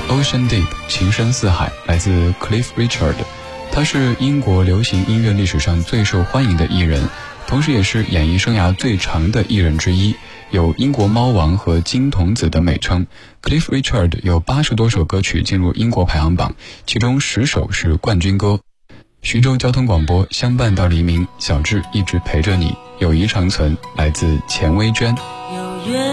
Ocean Deep 情深似海，来自 Cliff Richard。 他是英国流行音乐历史上最受欢迎的艺人，同时也是演艺生涯最长的艺人之一，有英国猫王和金童子的美称。 Cliff Richard 有80多首歌曲进入英国排行榜，其中10首是冠军歌。徐州交通广播，相伴到黎明，小智一直陪着你，友谊长存，来自钱薇娟。